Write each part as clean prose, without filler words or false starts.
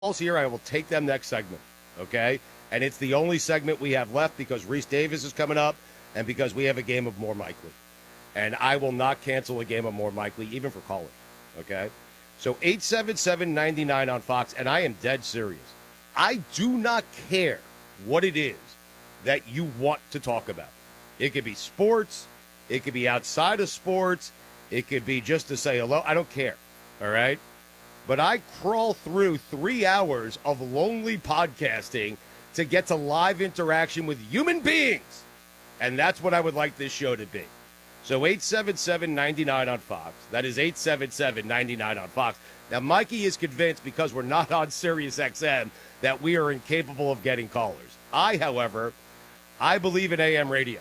calls here, I will take them next segment, okay? And it's the only segment we have left because Reese Davis is coming up and because we have a game of More Likely. And I will not cancel a game of More Likely, even for callers, okay? So 877-99 on Fox, and I am dead serious. I do not care what it is that you want to talk about. It could be sports. It could be outside of sports. It could be just to say hello. I don't care, all right? But I crawl through 3 hours of lonely podcasting to get to live interaction with human beings. And that's what I would like this show to be. So 877-99 on Fox. That is 877-99 on Fox. Now, Mikey is convinced because we're not on Sirius XM that we are incapable of getting callers. However, I believe in AM radio.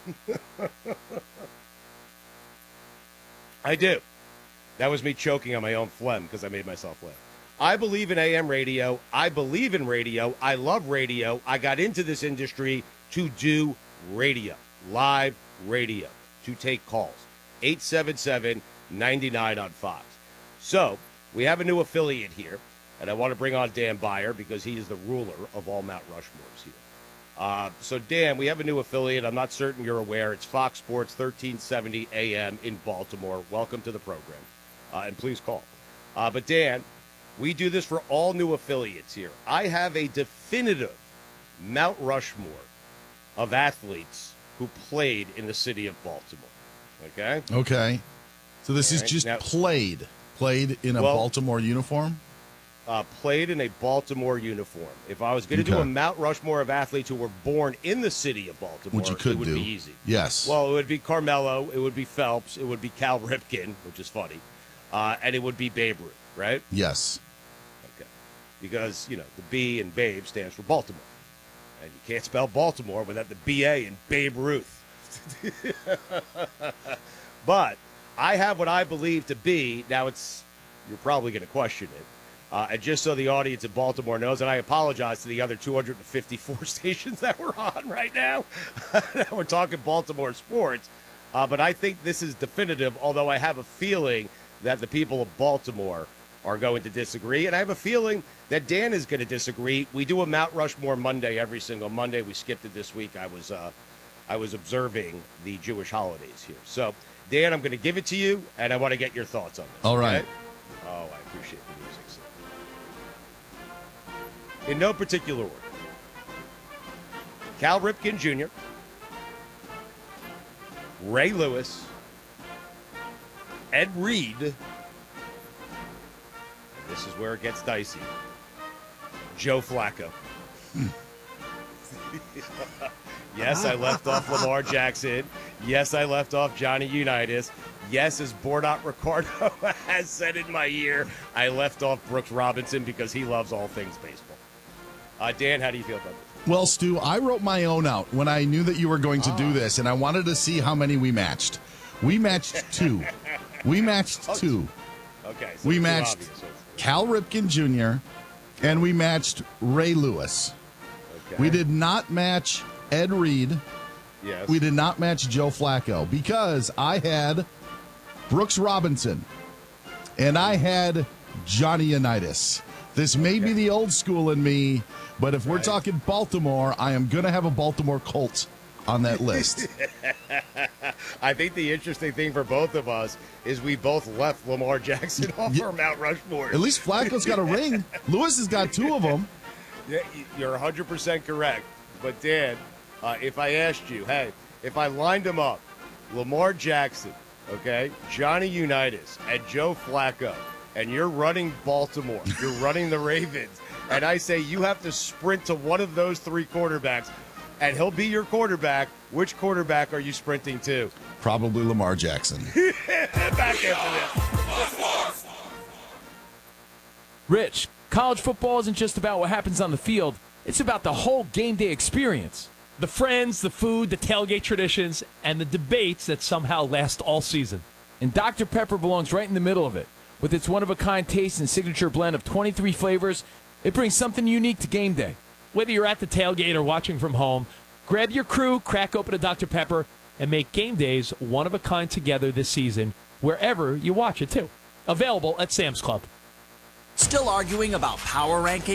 I do. That was me choking on my own phlegm because I made myself laugh. I believe in AM radio. I believe in radio. I love radio. I got into this industry to do radio, live radio, to take calls. 877-99 on Fox. So we have a new affiliate here, and I want to bring on Dan Beyer because he is the ruler of all Mount Rushmores here. So, Dan, we have a new affiliate. I'm not certain you're aware. It's Fox Sports 1370 AM in Baltimore. Welcome to the program. And please call. But, Dan, we do this for all new affiliates here. I have a definitive Mount Rushmore of athletes who played in the city of Baltimore. Okay? Okay. So this is just now, played in a Baltimore uniform? Played in a Baltimore uniform. If I was going to do a Mount Rushmore of athletes who were born in the city of Baltimore, which you could it would do. Be easy. Yes. Well, it would be Carmelo, it would be Phelps, it would be Cal Ripken, which is funny, and it would be Babe Ruth, right? Yes. Okay. Because, the B in Babe stands for Baltimore. And you can't spell Baltimore without the B-A in Babe Ruth. But I have what I believe to be, now you're probably going to question it, and just so the audience in Baltimore knows, and I apologize to the other 254 stations that we're on right now, we're talking Baltimore sports, but I think this is definitive, although I have a feeling that the people of Baltimore are going to disagree, and I have a feeling that Dan is going to disagree. We do a Mount Rushmore Monday every single Monday. We skipped it this week. I was observing the Jewish holidays here. So, Dan, I'm going to give it to you, and I want to get your thoughts on this. All right. Okay? Oh, I appreciate the music. In no particular order. Cal Ripken Jr., Ray Lewis, Ed Reed, and this is where it gets dicey, Joe Flacco. Yes, I left off Lamar Jackson. Yes, I left off Johnny Unitas. Yes, as Bordot Ricardo has said in my ear, I left off Brooks Robinson because he loves all things baseball. Dan, how do you feel about this? Well, Stu, I wrote my own out when I knew that you were going to do this, and I wanted to see how many we matched. We matched two. Okay. So we matched Cal Ripken Jr., and we matched Ray Lewis. Okay. We did not match Ed Reed. Yes. We did not match Joe Flacco because I had Brooks Robinson, and I had Johnny Unitas. This may be the old school in me, but if we're talking Baltimore, I am going to have a Baltimore Colt on that list. I think the interesting thing for both of us is we both left Lamar Jackson off our Mount Rushmore. At least Flacco's got a ring. Lewis has got two of them. Yeah, you're 100% correct. But, Dan, if I asked you, hey, if I lined them up, Lamar Jackson, okay, Johnny Unitas, and Joe Flacco, and you're running Baltimore, you're running the Ravens, and I say you have to sprint to one of those three quarterbacks, and he'll be your quarterback, which quarterback are you sprinting to? Probably Lamar Jackson. Back after this. Rich, college football isn't just about what happens on the field. It's about the whole game day experience. The friends, the food, the tailgate traditions, and the debates that somehow last all season. And Dr. Pepper belongs right in the middle of it. With its one-of-a-kind taste and signature blend of 23 flavors, it brings something unique to game day. Whether you're at the tailgate or watching from home, grab your crew, crack open a Dr. Pepper, and make game days one-of-a-kind together this season, wherever you watch it, too. Available at Sam's Club. Still arguing about power rankings?